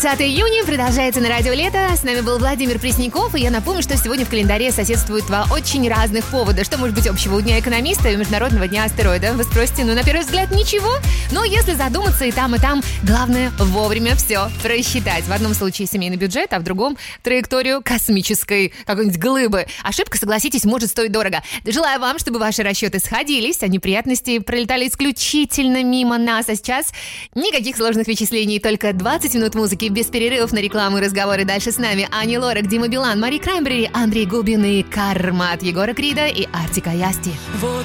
30 июня, продолжается на радио Лето. С нами был Владимир Пресняков. И я напомню, что сегодня в календаре соседствуют два очень разных повода. Что может быть общего у Дня экономиста и Международного дня астероида? Вы спросите, на первый взгляд ничего. Но если задуматься и там, главное вовремя все просчитать. В одном случае семейный бюджет, а в другом траекторию космической какой-нибудь глыбы. Ошибка, согласитесь, может стоить дорого. Желаю вам, чтобы ваши расчеты сходились, а неприятности пролетали исключительно мимо нас. А сейчас никаких сложных вычислений, только 20 минут музыки без перерывов на рекламу и разговоры. Дальше с нами Ани Лорак, Дима Билан, Мари Краймбрери, Андрей Губин и Карма от Егора Крида и Артика и Асти.